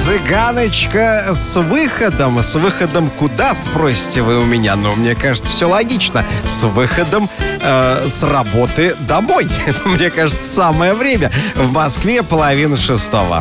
Цыганочка с выходом. С выходом куда, спросите вы у меня? Ну, мне кажется, все логично. С выходом с работы домой. Мне кажется, самое время. В Москве 5:30.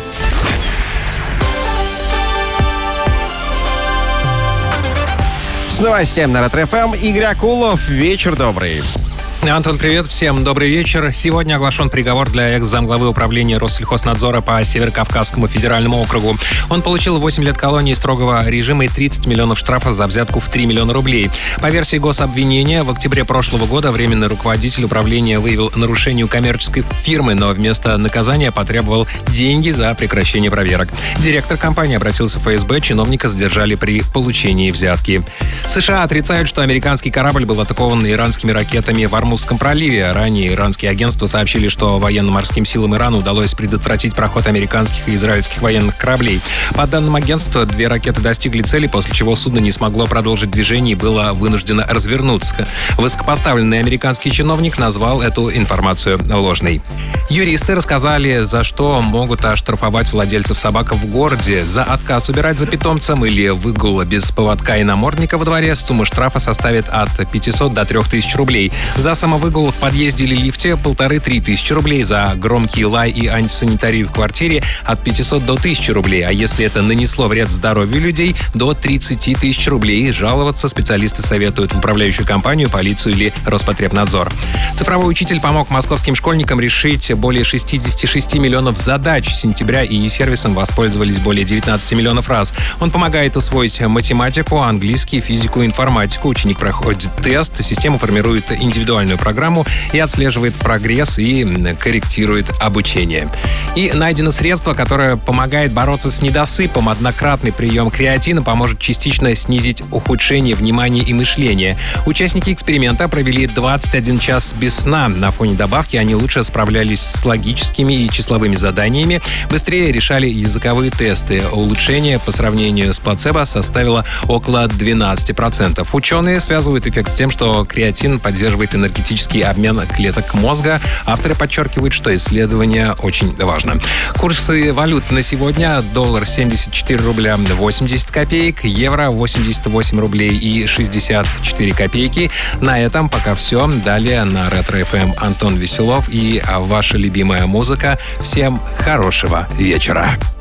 С новостями на Ретро-ФМ Игорь Акулов. Вечер добрый. Антон, привет. Всем добрый вечер. Сегодня оглашен приговор для экс-замглавы управления Россельхознадзора по Северокавказскому федеральному округу. Он получил 8 лет колонии строгого режима и 30 миллионов штрафа за взятку в 3 миллиона рублей. По версии гособвинения, в октябре прошлого года временный руководитель управления выявил нарушение у коммерческой фирмы, но вместо наказания потребовал деньги за прекращение проверок. Директор компании обратился в ФСБ, чиновника задержали при получении взятки. США отрицают, что американский корабль был атакован иранскими ракетами в Ормузском проливе. Ранее иранские агентства сообщили, что военно-морским силам Ирана удалось предотвратить проход американских и израильских военных кораблей. По данным агентства, 2 ракеты достигли цели, после чего судно не смогло продолжить движение и было вынуждено развернуться. Высокопоставленный американский чиновник назвал эту информацию ложной. Юристы рассказали, за что могут оштрафовать владельцев собак в городе. За отказ убирать за питомцем или выгул без поводка и намордника во дворе сумма штрафа составит от 500 до 3000 рублей. За самовыгул в подъезде или лифте 1500-3 тысячи рублей. За громкий лай и антисанитарию в квартире от 500 до 1000 рублей. А если это нанесло вред здоровью людей, до 30 тысяч рублей. Жаловаться специалисты советуют в управляющую компанию, полицию или Роспотребнадзор. Цифровой учитель помог московским школьникам решить более 66 миллионов задач. С сентября и сервисом воспользовались более 19 миллионов раз. Он помогает усвоить математику, английский, физику, информатику. Ученик проходит тест, система формирует индивидуальную программу и отслеживает прогресс и корректирует обучение. И найдено средство, которое помогает бороться с недосыпом. Однократный прием креатина поможет частично снизить ухудшение внимания и мышления. Участники эксперимента провели 21 час без сна. На фоне добавки они лучше справлялись с логическими и числовыми заданиями, быстрее решали языковые тесты. Улучшение по сравнению с плацебо составило около 12%. Ученые связывают эффект с тем, что креатин поддерживает энергетический обмен клеток мозга. Авторы подчеркивают, что исследование очень важно. Курсы валют на сегодня: доллар 74 рубля 80 копеек, евро 88 рублей и 64 копейки. На этом пока все. Далее на Ретро-ФМ Антон Веселов и ваша любимая музыка. Всем хорошего вечера.